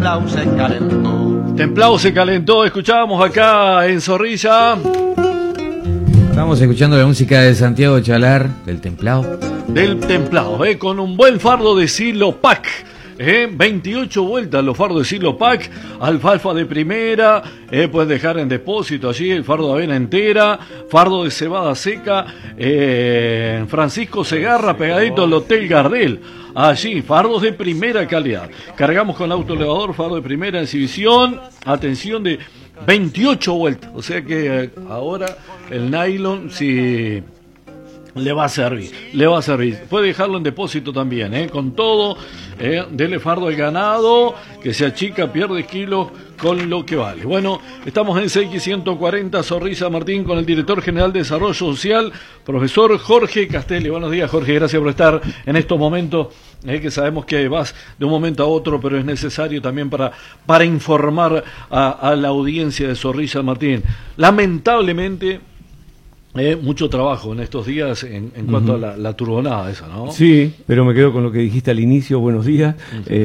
templado se calentó. Templado se calentó, escuchábamos acá en Zorrilla. Estamos escuchando la música de Santiago Chalar, del Templado. Del Templado, con un buen fardo de Silopac. 28 vueltas los fardos de Silopac, alfalfa de primera, puedes dejar en depósito allí el fardo de avena entera, fardo de cebada seca, Francisco Segarra pegadito al Hotel Gardel, allí fardos de primera calidad. Cargamos con autoelevador, fardo de primera exhibición, atención de 28 vueltas, o sea que ahora el nylon si le va a servir. Puede dejarlo en depósito también, con todo, dele fardo al ganado, que se achica, pierde kilos con lo que vale. Bueno, estamos en CX140 Zorrilla Martín con el director general de Desarrollo Social, profesor Jorge Castelli. Buenos días, Jorge, gracias por estar en estos momentos, que sabemos que vas de un momento a otro, pero es necesario también para informar a la audiencia de Zorrilla Martín. Lamentablemente, mucho trabajo en estos días en cuanto a la turbonada esa, ¿no? Sí, pero me quedo con lo que dijiste al inicio, buenos días.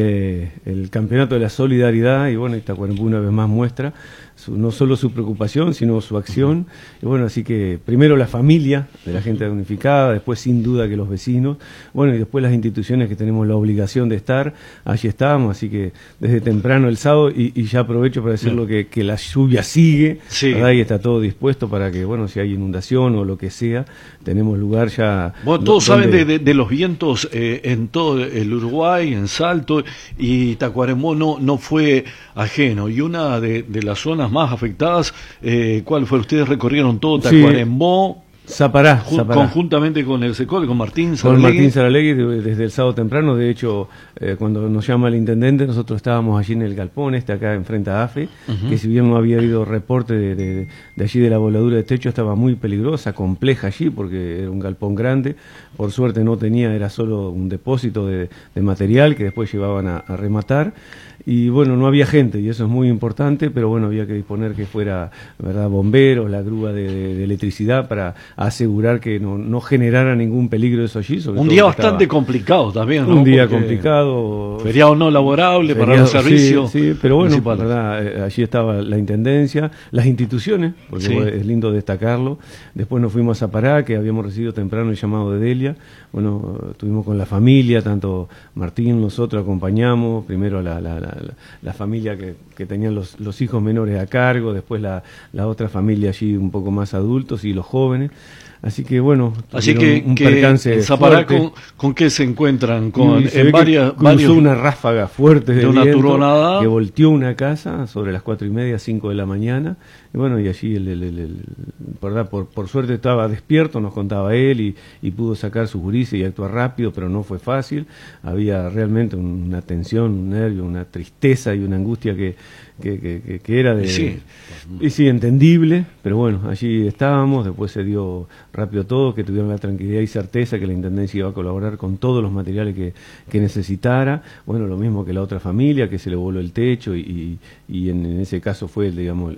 El campeonato de la solidaridad, y bueno, Tacuarembó una vez más muestra no solo su preocupación, sino su acción. Y bueno, así que primero la familia de la gente damnificada, después sin duda que los vecinos, bueno, y después las instituciones que tenemos la obligación de estar, allí estábamos, así que desde temprano el sábado, y ya aprovecho para decirlo que la lluvia sigue, sí, ¿verdad? Y está todo dispuesto para que, bueno, si hay inundación o lo que sea, tenemos lugar ya. Bueno, todos saben de los vientos en todo el Uruguay, en Salto, y Tacuarembó no fue ajeno. Y una de las zonas más afectadas, ¿cuál fue? Ustedes recorrieron todo Tacuarembó. Zapará. Conjuntamente con el SECOL, con Martín Saralegui. Con Martín Saralegui desde el sábado temprano. De hecho, cuando nos llama el intendente, nosotros estábamos allí en el galpón, acá enfrente a AFE, que si bien no había habido reporte de allí de la voladura de techo, estaba muy peligrosa, compleja allí, porque era un galpón grande. Por suerte no tenía, era solo un depósito de material que después llevaban a rematar. Y bueno, no había gente, y eso es muy importante, pero bueno, había que disponer que fuera, ¿verdad?, bomberos, la grúa de electricidad para asegurar que no generara ningún peligro eso allí. Sobre un día bastante complicado también, ¿no? Un día complicado. Feriado no laborable para los servicios. Sí, pero bueno, ¿verdad? Allí estaba la intendencia, las instituciones, porque sí, es lindo destacarlo. Después nos fuimos a Zapará, que habíamos recibido temprano el llamado de Delia. Bueno, estuvimos con la familia, tanto Martín, nosotros acompañamos, primero la familia que tenían los hijos menores a cargo, después la otra familia allí un poco más adultos y los jóvenes. Así que bueno, así que un percance en Zapará fuerte. ¿Con qué se encuentran? Cruzó una ráfaga fuerte de una viento turbonada que volteó una casa sobre las 4:30, 5 de la mañana. Y bueno, y allí ¿verdad? Por suerte estaba despierto, nos contaba él, y pudo sacar su gurises y actuar rápido, pero no fue fácil. Había realmente una tensión, un nervio, una tristeza y una angustia que era de... Sí. Y sí, entendible, pero bueno, allí estábamos, después se dio rápido todo, que tuvieron la tranquilidad y certeza que la Intendencia iba a colaborar con todos los materiales que necesitara. Bueno, lo mismo que la otra familia, que se le voló el techo, y en ese caso fue, digamos,